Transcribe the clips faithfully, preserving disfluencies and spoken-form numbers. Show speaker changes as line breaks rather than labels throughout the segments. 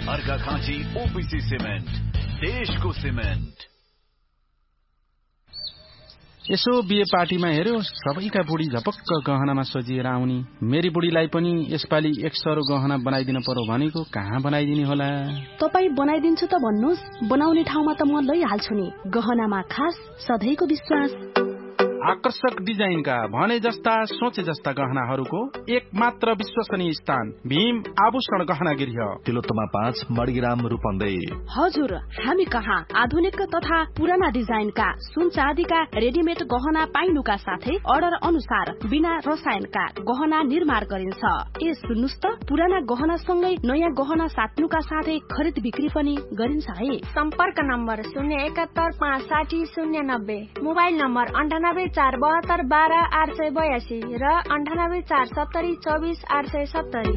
Arghakhanchi OPC cement, देशको cement.
यसो बिहे पार्टीमा हेर्यो सबैका बुढी झपक्क गहनामा सजिएर आउनी। मेरी बुढीलाई पनि यसपालि एक सरो गहना बनाइदिन पर्यो भनेको कहाँ बनाइदिने होला?
तपाई बनाइदिन्छु त भन्नुस्, बनाउने ठाउँमा त म लैहाल्छु नि। गहनामा खास सधैँको विश्वास।
आकर्षक डिजाइनका भने जस्ता सोचे जस्ता गहनाहरूको एक मात्र विश्वसनीय स्थान भीम आभूषण गहना गृह,
तिलोत्तमा पाँच मडग्राम रूपन्देही।
हजुर, हामी कहाँ आधुनिक तथा पुराना डिजाइनका सुन चाँदीका रेडिमेड गहना पाइनुका साथै अर्डर अनुसार बिना रसायनका गहना निर्माण गरिन्छ। ए सुन्नुस् त, पुराना गहना सँगै नयाँ गहना साट्नुका साथै खरिद बिक्री पनि गरिन्छ है।
सम्पर्क नम्बर शून्य एकात्तर पाँच साठी शून्य नब्बे, मोबाइल नम्बर अन्ठानब्बे चार बहत्तर बाह्र आठ सय बयासी र अन्ठानब्बे चार सत्तरी चौबिस आठ सय सत्तरी।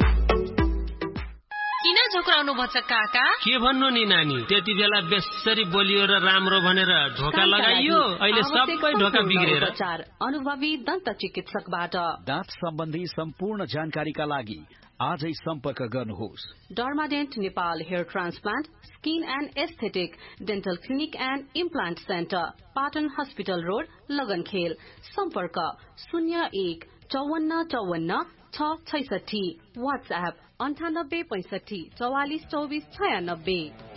किन झोक्राउनु भन्छ काका?
के भन्नु नि नानी, त्यति बेला बेसरी बोलियो र राम्रो भनेर ढोका लगाइयो, अहिले सबै ढोका बिग्रेर।
अनुभवी दन्त चिकित्सकबाट
दाँत सम्बन्धी सम्पूर्ण जानकारीका लागि आजै सम्पर्क गर्नुहोस्।
डर्माडेन्ट Nepal hair transplant, skin and aesthetic, dental clinic and implant centre, Patan hospital road, लगनखेल। सम्पर्क शून्य एक चौवन्न चौवन्न छ छैसठी। वाट्सएप अन्ठानब्बे पैसठी चौवालिस चौबिस छयानब्बे।